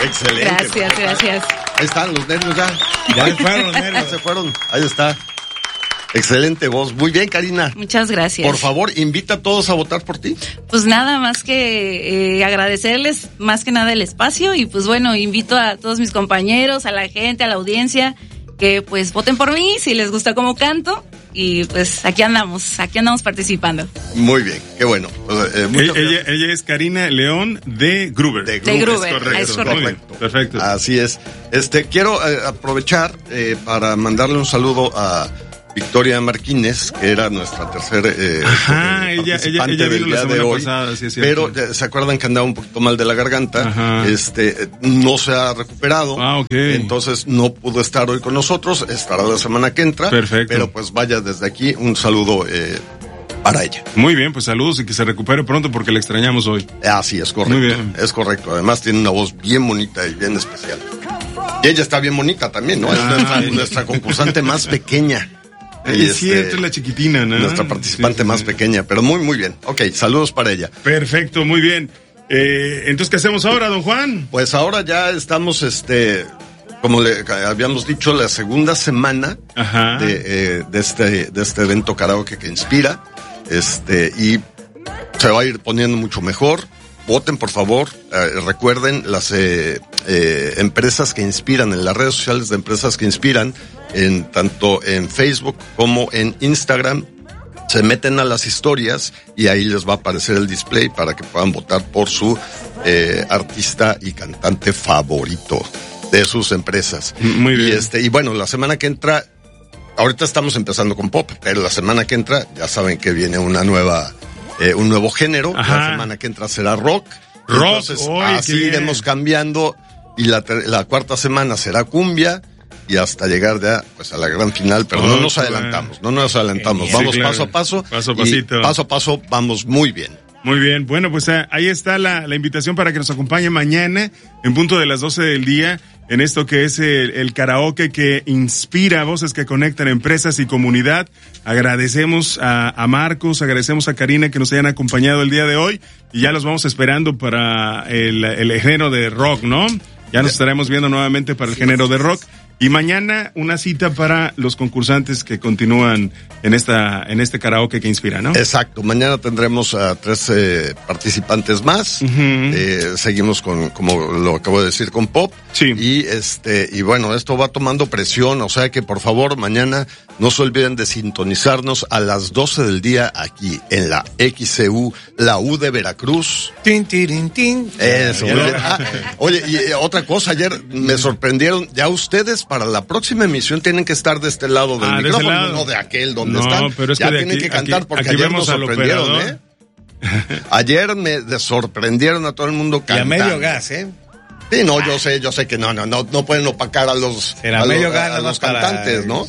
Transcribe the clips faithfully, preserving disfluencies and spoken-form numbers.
Excelente. Gracias, gracias. Ahí están los nervios ya. Ya se fueron los nervios. Ya se fueron. Ahí está. Excelente voz. Muy bien, Karina. Muchas gracias. Por favor, invita a todos a votar por ti. Pues nada más que eh, agradecerles más que nada el espacio y pues bueno, invito a todos mis compañeros, a la gente, a la audiencia, que pues voten por mí si les gusta cómo canto y pues aquí andamos, aquí andamos participando. Muy bien, qué bueno. Pues, eh, ella, ella, ella es Karina León de Gruber. De De Gruber, es correcto. es correcto. Correcto. Perfecto. Así es. Este, quiero eh, aprovechar eh, para mandarle un saludo a Victoria Martínez, que era nuestra tercera eh, Ajá, eh, ella, ella, participante ella del vino la día de semana hoy, pasada, sí es cierto. pero eh, se acuerdan que andaba un poquito mal de la garganta. Ajá. Este, no se ha recuperado, Ah, ok. entonces no pudo estar hoy con nosotros, estará la semana que entra. Perfecto. Pero pues vaya, desde aquí un saludo eh, para ella. Muy bien, pues saludos y que se recupere pronto porque le extrañamos hoy. Así es correcto. Muy bien. Es correcto. Además tiene una voz bien bonita y bien especial. Y ella está bien bonita también, ¿no? Es nuestra, nuestra concursante más pequeña. Es Y cierto, este, es la chiquitina, ¿no? Nuestra participante Sí, sí, más sí. pequeña, pero muy, muy bien. Ok, saludos para ella. Perfecto, muy bien. Eh, entonces, ¿qué hacemos ahora, don Juan? Pues ahora ya estamos, este, como le habíamos dicho, la segunda semana Ajá. de, eh, de este, de este evento karaoke que inspira, este, y se va a ir poniendo mucho mejor. Voten, por favor. Eh, recuerden las eh, eh, empresas que inspiran, en las redes sociales de empresas que inspiran, en tanto en Facebook como en Instagram. Se meten a las historias y ahí les va a aparecer el display para que puedan votar por su eh, artista y cantante favorito de sus empresas. Muy bien. Y este, y bueno, la semana que entra, ahorita estamos empezando con pop, pero la semana que entra ya saben que viene una nueva, eh, un nuevo género. Ajá. La semana que entra será rock. Rock, Entonces, uy, así qué bien. iremos cambiando y la, ter- la cuarta semana será cumbia. Y hasta llegar ya pues a la gran final, pero Oh, no nos qué adelantamos, no nos adelantamos, Sí, vamos claro. paso a paso, Paso a y pasito. paso a paso vamos muy bien. Muy bien, bueno, pues eh, ahí está la, la invitación para que nos acompañe mañana en punto de las doce del día en esto que es el, el karaoke que inspira voces que conectan empresas y comunidad. Agradecemos a, a Marcos, agradecemos a Karina que nos hayan acompañado el día de hoy y ya los vamos esperando para el, el género de rock, ¿no? Ya nos estaremos viendo nuevamente para el género de rock. Y mañana una cita para los concursantes que continúan en esta en este karaoke que inspira, ¿no? Exacto, mañana tendremos a tres eh, participantes más. Ujú. Eh, seguimos con, como lo acabo de decir, con pop. Sí. Y este, y bueno, esto va tomando presión, o sea que por favor mañana no se olviden de sintonizarnos a las doce del día aquí en la X C U, la U de Veracruz. Tin, tirin, tin. Eso, muy bien. Ah, oye, y eh, otra cosa, ayer me sorprendieron, ya ustedes para la próxima emisión tienen que estar de este lado del Ah, de ese micrófono, lado. no de aquel donde No, están. pero es ya que de tienen aquí- que cantar aquí- porque aquí ayer vemos nos al sorprendieron, operador. ¿eh? Ayer me de- sorprendieron a todo el mundo Y a cantando. medio gas, ¿eh? Sí, no, yo sé, yo sé que no, no, no, no pueden opacar a los, Será a los, medio a- gas a nada los más para- cantantes, ¿no?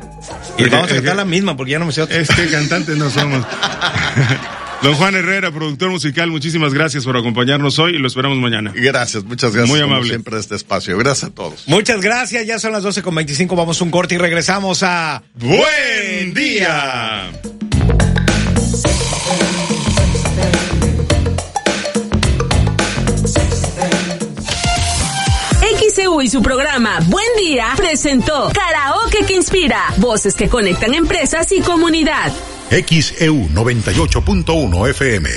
Y Porque- vamos a es cantar que- la misma porque ya no me sé otra. Es que cantantes no somos. Don Juan Herrera, productor musical, muchísimas gracias por acompañarnos hoy y lo esperamos mañana. Gracias, muchas gracias. Muy como amable. siempre de este espacio. Gracias a todos. Muchas gracias, ya son las doce con veinticinco, vamos a un corte y regresamos a... ¡Buen día! X C U y su programa Buen Día presentó Karaoke que Inspira, voces que conectan empresas y comunidad. X E U noventa y ocho punto uno F M.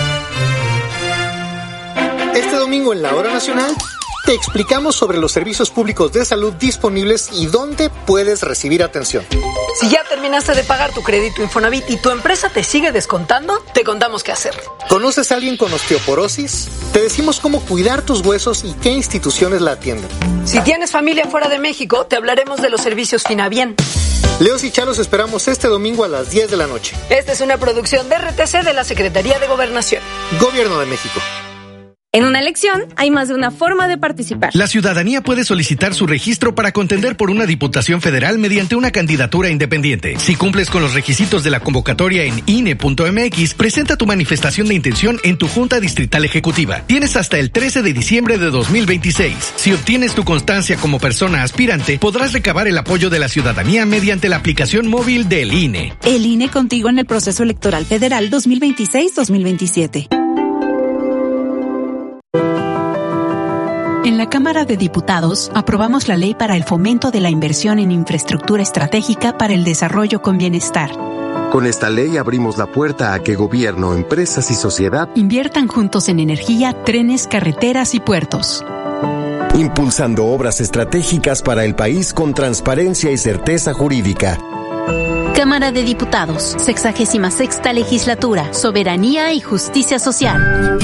Este domingo en la Hora Nacional te explicamos sobre los servicios públicos de salud disponibles y dónde puedes recibir atención. Si ya terminaste de pagar tu crédito Infonavit y tu empresa te sigue descontando, te contamos qué hacer. ¿Conoces a alguien con osteoporosis? Te decimos cómo cuidar tus huesos y qué instituciones la atienden. Si tienes familia fuera de México, te hablaremos de los servicios Finabien. Leos y Chalos esperamos este domingo a las diez de la noche. Esta es una producción de R T C de la Secretaría de Gobernación. Gobierno de México. En una elección hay más de una forma de participar. La ciudadanía puede solicitar su registro para contender por una diputación federal mediante una candidatura independiente. Si cumples con los requisitos de la convocatoria en I N E punto M X, presenta tu manifestación de intención en tu Junta Distrital Ejecutiva. Tienes hasta el trece de diciembre de dos mil veintiséis. Si obtienes tu constancia como persona aspirante, podrás recabar el apoyo de la ciudadanía mediante la aplicación móvil del I N E. El I N E contigo en el proceso electoral federal dos mil veintiséis dos mil veintisiete. En En la Cámara de Diputados aprobamos la ley para el fomento de la inversión en infraestructura estratégica para el desarrollo con bienestar. Con esta ley abrimos la puerta a que gobierno, empresas y sociedad inviertan juntos en energía, trenes, carreteras y puertos. Impulsando obras estratégicas para el país con transparencia y certeza jurídica. Cámara de Diputados, sexagésima sexta legislatura, soberanía y justicia social.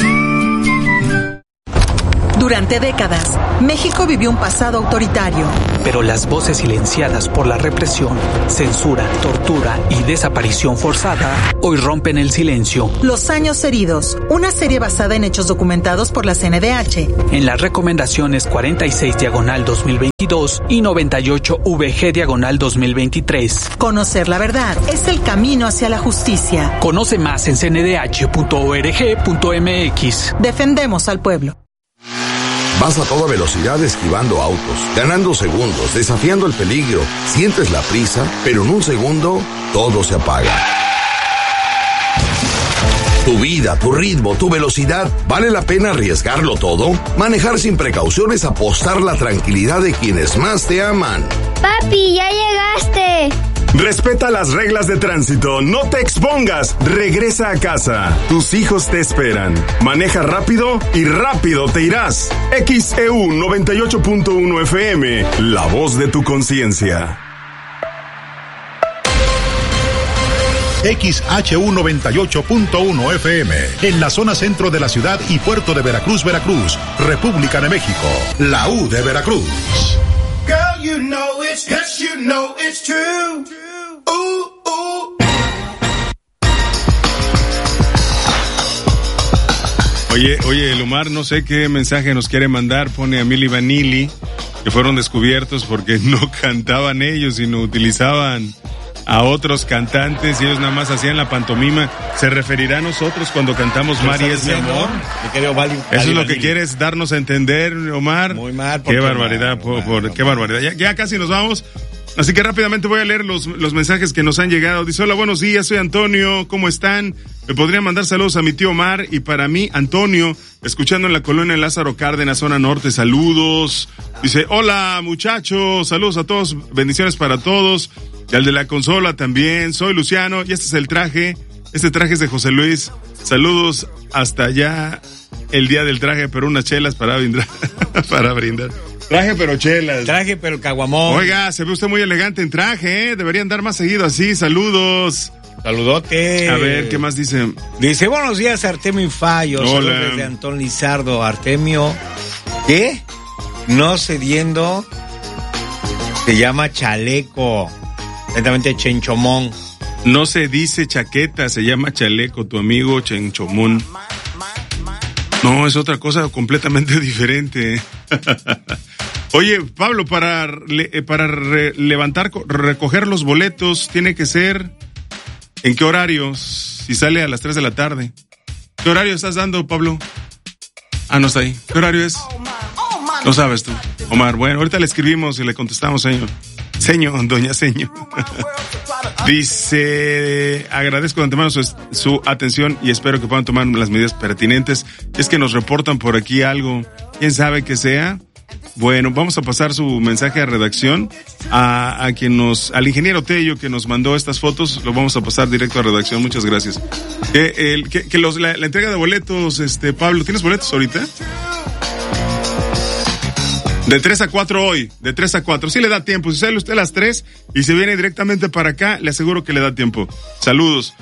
Durante décadas, México vivió un pasado autoritario. Pero las voces silenciadas por la represión, censura, tortura y desaparición forzada hoy rompen el silencio. Los años heridos, una serie basada en hechos documentados por la C N D H. En las recomendaciones cuarenta y seis diagonal dos mil veintidós y noventa y ocho V G diagonal dos mil veintitrés. Conocer la verdad es el camino hacia la justicia. Conoce más en c n d h punto org punto m x. Defendemos al pueblo. Vas a toda velocidad esquivando autos, ganando segundos, desafiando el peligro. Sientes la prisa, pero en un segundo todo se apaga. Tu vida, tu ritmo, tu velocidad, ¿vale la pena arriesgarlo todo? Manejar sin precauciones, apostar la tranquilidad de quienes más te aman. Papi, ya llegaste. Respeta las reglas de tránsito, no te expongas, regresa a casa. Tus hijos te esperan. Maneja rápido y rápido te irás. X E U noventa y ocho punto uno F M, la voz de tu conciencia. X H U noventa y ocho punto uno F M, en la zona centro de la ciudad y puerto de Veracruz, Veracruz, República de México, la U de Veracruz. Girl, you know it's, yes, you know it's true. Ooh, ooh. Oye, oye, el Omar, no sé qué mensaje nos quiere mandar, pone a Milli Vanilli, que fueron descubiertos porque no cantaban ellos, sino utilizaban a otros cantantes y ellos nada más hacían la pantomima. ¿Se referirá a nosotros cuando cantamos Mari es mi amor? Eso es lo que quieres darnos a entender, Omar. Muy mal. Qué barbaridad, por, por, qué barbaridad. Ya, ya casi nos vamos. Así que rápidamente voy a leer los, los mensajes que nos han llegado. Dice, hola, buenos días, soy Antonio, ¿cómo están? Me podrían mandar saludos a mi tío Omar y para mí, Antonio, escuchando en la colonia Lázaro Cárdenas, zona norte, saludos. Dice, hola muchachos, saludos a todos, bendiciones para todos. Y al de la consola también, soy Luciano y este es el traje, este traje es de José Luis. Saludos hasta allá, el día del traje, pero unas chelas para brindar. para brindar. Traje pero chelas. Traje pero caguamón. Oiga, se ve usted muy elegante en traje, ¿eh? Debería andar más seguido así, saludos. Saludote. A ver, ¿qué más dice? Dice, buenos días, Artemio y Fallo. Hola. Saludos desde Antón Lizardo. Artemio, ¿qué? No cediendo, se llama chaleco. Lentamente Chenchomón. No se dice chaqueta, se llama chaleco, tu amigo Chenchomón. No, es otra cosa completamente diferente. Oye, Pablo, para, para re, levantar, recoger los boletos, tiene que ser, ¿en qué horarios? Si sale a las tres de la tarde. ¿Qué horario estás dando, Pablo? Ah, no está ahí. ¿Qué horario es? No sabes tú, Omar. Bueno, ahorita le escribimos y le contestamos, señor. Señor, doña Señor. Dice, agradezco de antemano su, su atención y espero que puedan tomar las medidas pertinentes. Es que nos reportan por aquí algo, quién sabe qué sea. Bueno, vamos a pasar su mensaje a redacción, a, a quien nos, al ingeniero Tello que nos mandó estas fotos, lo vamos a pasar directo a redacción, muchas gracias. Que, el, que, que los, la, la entrega de boletos, este, Pablo, ¿tienes boletos ahorita? De tres a cuatro hoy, de tres a cuatro. Sí le da tiempo. Si sale usted a las tres y se viene directamente para acá, le aseguro que le da tiempo. Saludos.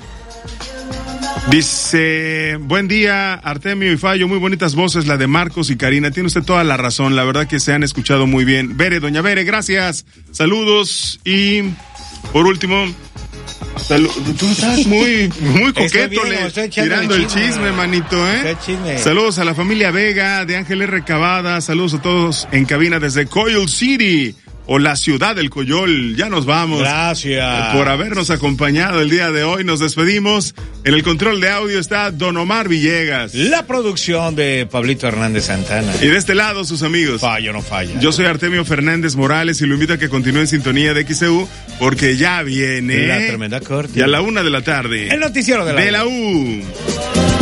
Dice, buen día, Artemio y Fallo, muy bonitas voces, la de Marcos y Karina. Tiene usted toda la razón, la verdad que se han escuchado muy bien. Bere, doña Bere, gracias. Saludos. Y, por último... Salud. Tú estás muy, muy coqueto, bien, le, tirando el chisme, chisme, manito, ¿eh? Chisme. Saludos a la familia Vega, de Ángel R. Cavada, saludos a todos en cabina desde Coyol City, o la ciudad del Coyol. Ya nos vamos. Gracias. Por habernos acompañado el día de hoy. Nos despedimos. En el control de audio está Don Omar Villegas. La producción de Pablito Hernández Santana. Y de este lado, sus amigos. Fallo, no falla. Yo soy Artemio Fernández Morales y lo invito a que continúe en sintonía de X E U porque ya viene la tremenda corte. Y a la una de la tarde. El noticiero de la, de la U.